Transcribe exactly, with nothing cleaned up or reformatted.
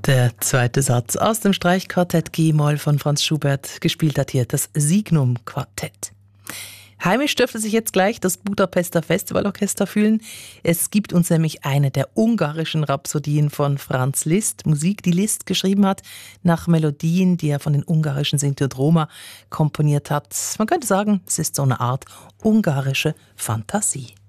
Der zweite Satz aus dem Streichquartett G-Moll von Franz Schubert, gespielt hat hier das Signum-Quartett. Heimisch dürfte sich jetzt gleich das Budapester Festivalorchester fühlen. Es gibt uns nämlich eine der ungarischen Rhapsodien von Franz Liszt, Musik, die Liszt geschrieben hat, nach Melodien, die er von den ungarischen Sinti und Roma komponiert hat. Man könnte sagen, es ist so eine Art ungarische Fantasie.